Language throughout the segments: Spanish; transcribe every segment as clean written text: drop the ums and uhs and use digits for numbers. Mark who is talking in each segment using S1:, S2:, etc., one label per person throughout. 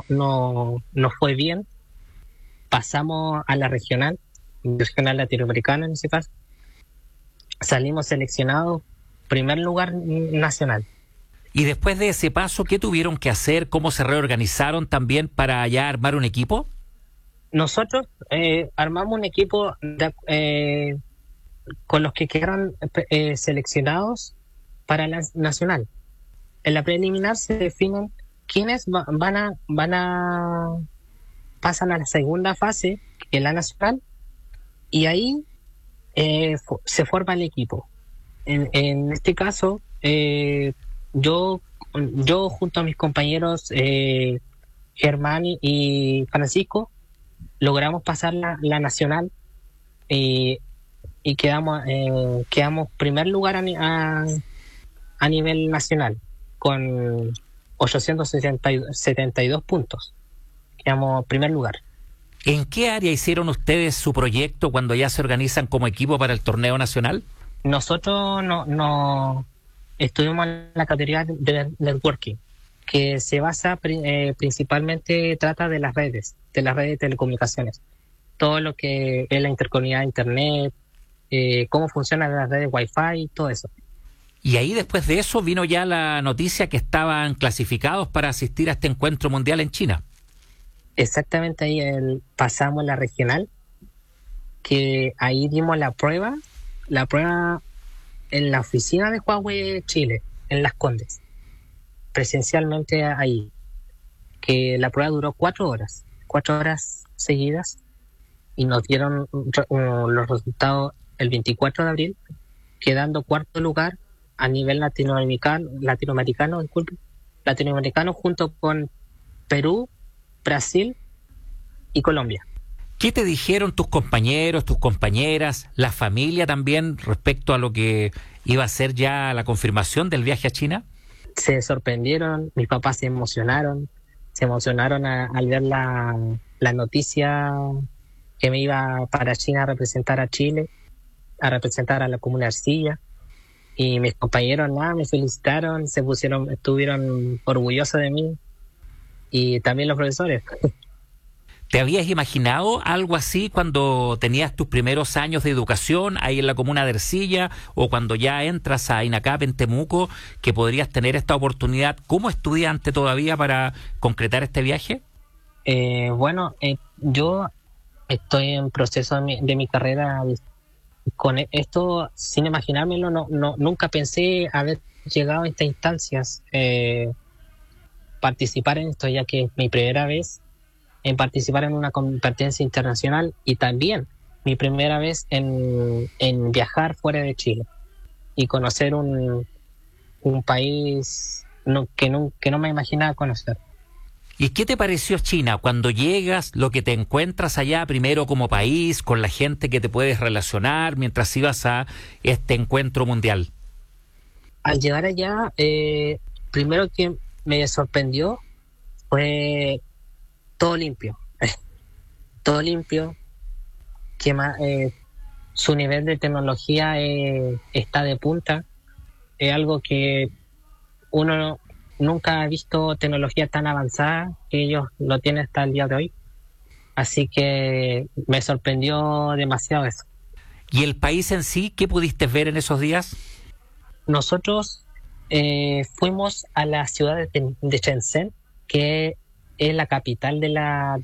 S1: no fue bien. Pasamos a la regional latinoamericana en ese caso. Salimos seleccionados, primer lugar nacional.
S2: Y después de ese paso, ¿qué tuvieron que hacer? ¿Cómo se reorganizaron también para ya armar un equipo?
S1: Nosotros armamos un equipo con los que quedaron seleccionados para la nacional. En la preliminar se definen quiénes pasan a la segunda fase, que es la nacional, y ahí se forma el equipo. En este caso, yo junto a mis compañeros Germán y Francisco logramos pasar la nacional y quedamos primer lugar a nivel nacional con 872 puntos. Quedamos primer lugar.
S2: ¿En qué área hicieron ustedes su proyecto cuando ya se organizan como equipo para el torneo nacional?
S1: Nosotros no estuvimos en la categoría de networking, que se basa principalmente, trata de las redes de telecomunicaciones. Todo lo que es la interconectividad de internet, cómo funcionan las redes Wi-Fi, todo eso.
S2: Y ahí después de eso vino ya la noticia que estaban clasificados para asistir a este encuentro mundial en China.
S1: Exactamente, ahí pasamos la regional, que ahí dimos la prueba en la oficina de Huawei Chile, en Las Condes, presencialmente ahí, que la prueba duró 4 horas seguidas, y nos dieron los resultados el 24 de abril, quedando cuarto lugar a nivel latinoamericano junto con Perú, Brasil y Colombia.
S2: ¿Qué te dijeron tus compañeros, tus compañeras, la familia también respecto a lo que iba a ser ya la confirmación del viaje a China?
S1: Se sorprendieron, mis papás se emocionaron al ver la noticia que me iba para China a representar a Chile, a representar a la comuna de Arcilla. Y mis compañeros me felicitaron, estuvieron orgullosos de mí, y también los profesores.
S2: ¿Te habías imaginado algo así cuando tenías tus primeros años de educación ahí en la comuna de Ercilla, o cuando ya entras a INACAP en Temuco, que podrías tener esta oportunidad como estudiante todavía para concretar este viaje?
S1: Yo estoy en proceso de mi carrera. Con esto, sin imaginármelo, nunca pensé haber llegado a estas instancias, participar en esto, ya que es mi primera vez en participar en una competencia internacional, y también mi primera vez en viajar fuera de Chile y conocer un país que no me imaginaba conocer.
S2: ¿Y qué te pareció China cuando llegas, lo que te encuentras allá primero como país, con la gente que te puedes relacionar mientras ibas a este encuentro mundial?
S1: Al llegar allá, primero que me sorprendió fue todo limpio, todo limpio, que su nivel de tecnología está de punta. Es algo que uno nunca ha visto, tecnología tan avanzada, que ellos lo tienen hasta el día de hoy. Así que me sorprendió demasiado eso.
S2: ¿Y el país en sí, qué pudiste ver en esos días?
S1: Nosotros fuimos a la ciudad de Shenzhen, que es la capital es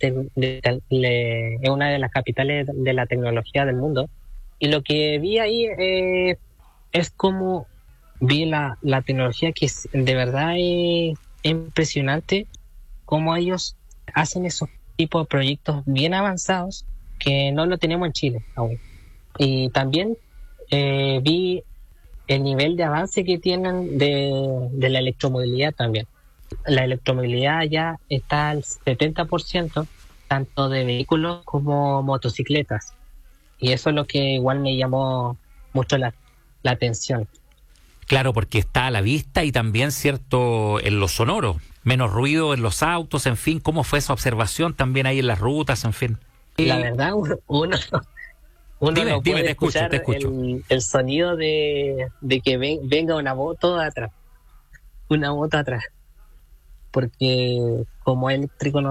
S1: una de las capitales de la tecnología del mundo. Y lo que vi ahí es como vi la tecnología, que de verdad es impresionante, cómo ellos hacen esos tipos de proyectos bien avanzados que no lo tenemos en Chile aún. Y también vi el nivel de avance que tienen de la electromovilidad también. La electromovilidad ya está al 70%, tanto de vehículos como motocicletas. Y eso es lo que igual me llamó mucho la atención.
S2: Claro, porque está a la vista y también, cierto, en lo sonoro. Menos ruido en los autos, en fin. ¿Cómo fue esa observación también ahí en las rutas, en fin?
S1: La verdad, uno no puede escuchar
S2: te escucho.
S1: El sonido de que venga una moto atrás. Porque como eléctrico